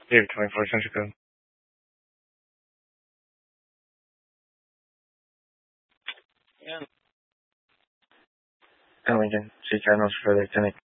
David 24 Central Code. And Lincoln, C Cardinals for the clinic.